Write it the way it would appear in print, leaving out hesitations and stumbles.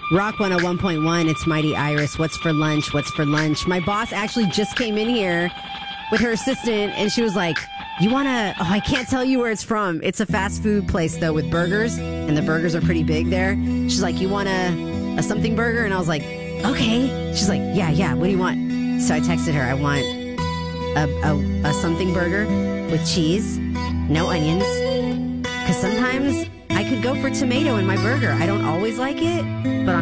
Rock 101.1, it's Mighty Iris. What's for lunch? What's for lunch? My boss actually just came in here with her assistant, and she was like, you want to... Oh, I can't tell you where it's from. It's a fast food place, though, with burgers, and the burgers are pretty big there. She's like, you want a something burger? And I was like, okay. She's like, yeah, what do you want? So I texted her, I want a something burger with cheese, no onions, because sometimes I could go for tomato in my burger. I don't always like it, but on